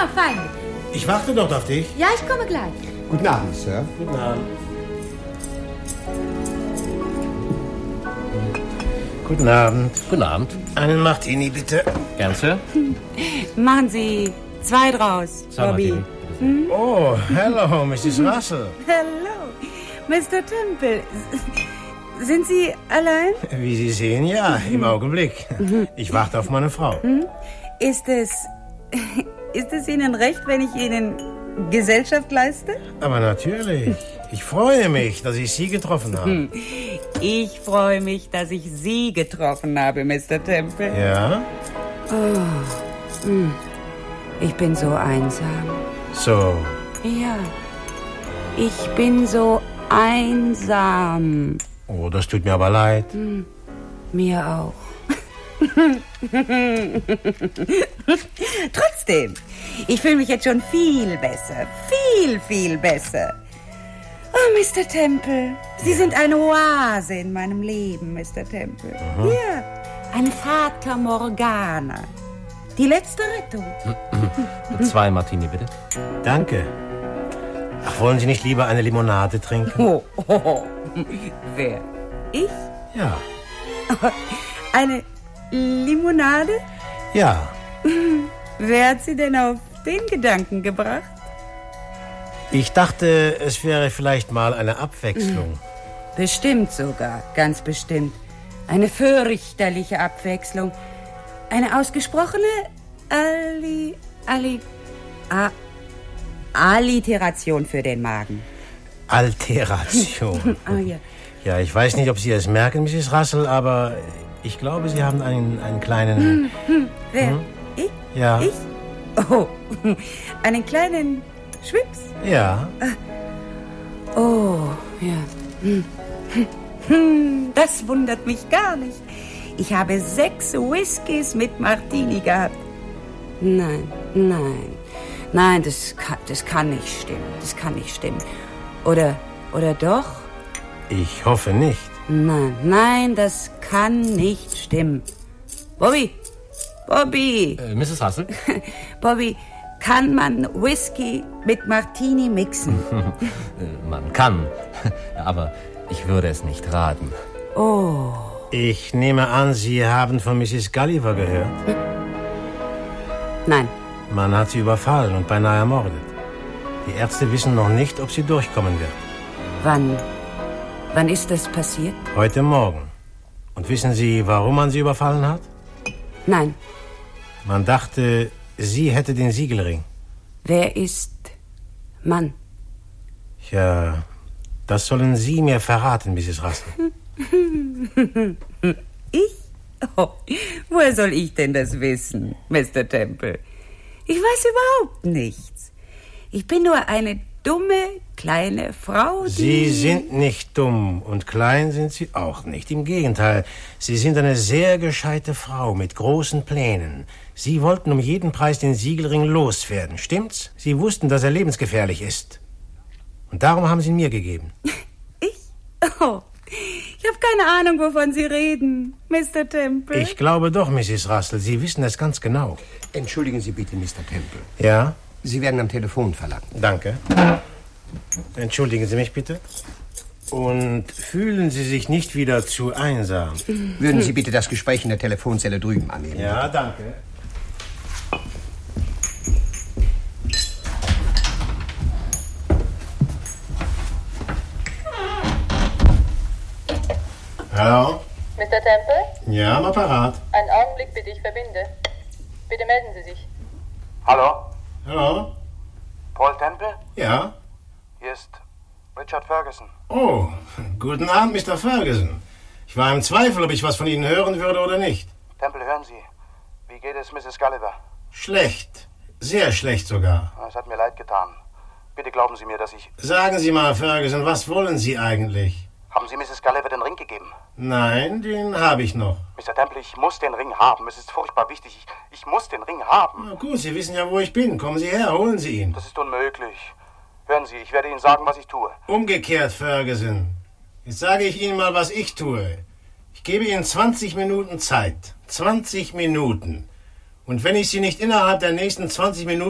Ja, fein. Ich warte dort auf dich. Ja, ich komme gleich. Guten Abend, Sir. Guten Abend. Guten Abend. Guten Abend. Einen Martini, bitte. Gern, Sir. Machen Sie 2 draus, Bobby. Oh, hello, Mrs. Russell. Hallo, Mr. Temple. Sind Sie allein? Wie Sie sehen, ja, im Augenblick. Ich warte auf meine Frau. Ist es Ihnen recht, wenn ich Ihnen Gesellschaft leiste? Aber natürlich. Ich freue mich, dass ich Sie getroffen habe. Ich freue mich, dass ich Sie getroffen habe, Mr. Temple. Ja? Ich bin so einsam. So. Ja, ich bin so einsam. Oh, das tut mir aber leid. Mir auch. Trotzdem, ich fühle mich jetzt schon viel besser. Viel besser. Oh, Mr. Temple, Sie sind eine Oase in meinem Leben, Mr. Temple. Ja, eine Fata Morgana. Die letzte Rettung. 2 Martini, bitte. Danke. Ach, wollen Sie nicht lieber eine Limonade trinken? Oh. Wer? Ich? Ja. Eine Limonade? Ja. Wer hat Sie denn auf den Gedanken gebracht? Ich dachte, es wäre vielleicht mal eine Abwechslung. Bestimmt sogar, ganz bestimmt. Eine fürchterliche Abwechslung. Eine ausgesprochene Alliteration für den Magen. Alteration. Ah, ja. Ja, ich weiß nicht, ob Sie es merken, Mrs. Russell, aber ich glaube, Sie haben einen kleinen... Wer? Ich? Ja. Ich? Oh, einen kleinen Schwips? Ja. Oh, ja. Das wundert mich gar nicht. Ich habe 6 Whiskys mit Martini gehabt. Nein, das kann nicht stimmen. Oder doch? Ich hoffe nicht. Nein, das kann nicht stimmen. Bobby! Mrs. Russell? Bobby, kann man Whisky mit Martini mixen? Man kann, aber ich würde es nicht raten. Oh. Ich nehme an, Sie haben von Mrs. Gulliver gehört. Nein. Man hat sie überfallen und beinahe ermordet. Die Ärzte wissen noch nicht, ob sie durchkommen wird. Wann ist das passiert? Heute Morgen. Und wissen Sie, warum man sie überfallen hat? Nein. Man dachte, sie hätte den Siegelring. Wer ist Mann? Ja, das sollen Sie mir verraten, Mrs. Russell. Ich? Oh, woher soll ich denn das wissen, Mr. Temple? Ich weiß überhaupt nichts. Ich bin nur eine dumme, kleine Frau, die... Sie sind nicht dumm und klein sind Sie auch nicht. Im Gegenteil, Sie sind eine sehr gescheite Frau mit großen Plänen. Sie wollten um jeden Preis den Siegelring loswerden, stimmt's? Sie wussten, dass er lebensgefährlich ist. Und darum haben Sie ihn mir gegeben. Ich? Oh, ich habe keine Ahnung, wovon Sie reden, Mr. Temple. Ich glaube doch, Mrs. Russell. Sie wissen es ganz genau. Entschuldigen Sie bitte, Mr. Temple. Ja? Sie werden am Telefon verlangt. Danke. Entschuldigen Sie mich bitte. Und fühlen Sie sich nicht wieder zu einsam? Würden Sie bitte das Gespräch in der Telefonzelle drüben annehmen? Ja, danke. Hallo? Mr. Temple? Ja, am Apparat. Einen Augenblick bitte, ich verbinde. Bitte melden Sie sich. Hallo? Hallo? Paul Temple? Ja? Hier ist Richard Ferguson. Oh, guten Abend, Mr. Ferguson. Ich war im Zweifel, ob ich was von Ihnen hören würde oder nicht. Temple, hören Sie. Wie geht es Mrs. Gulliver? Schlecht. Sehr schlecht sogar. Es hat mir leid getan. Bitte glauben Sie mir, dass ich... Sagen Sie mal, Ferguson, was wollen Sie eigentlich? Haben Sie Mrs. Gulliver den Ring gegeben? Nein, den habe ich noch. Mr. Temple, ich muss den Ring haben. Es ist furchtbar wichtig. Ich muss den Ring haben. Na gut, Sie wissen ja, wo ich bin. Kommen Sie her, holen Sie ihn. Das ist unmöglich. Hören Sie, ich werde Ihnen sagen, was ich tue. Umgekehrt, Ferguson. Jetzt sage ich Ihnen mal, was ich tue. Ich gebe Ihnen 20 Minuten Zeit. 20 Minuten. Und wenn ich Sie nicht innerhalb der nächsten 20 Minuten